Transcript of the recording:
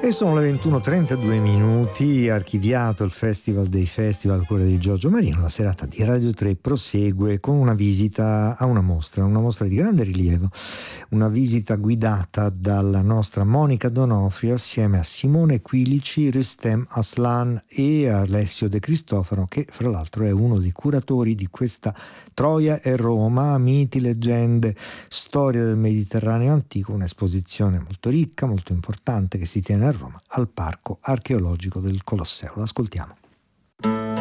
E sono le 21:32 minuti, archiviato il Festival dei Festival, quella di Giorgio Marino. La serata di Radio 3 prosegue con una visita a una mostra di grande rilievo, una visita guidata dalla nostra Monica Donofrio assieme a Simone Quilici, Rustem Aslan e Alessio De Cristofaro, che fra l'altro è uno dei curatori di questa Troia e Roma, miti, leggende, storia del Mediterraneo antico, un'esposizione molto ricca, molto importante che si tiene a Roma al Parco Archeologico del Colosseo. Lo ascoltiamo.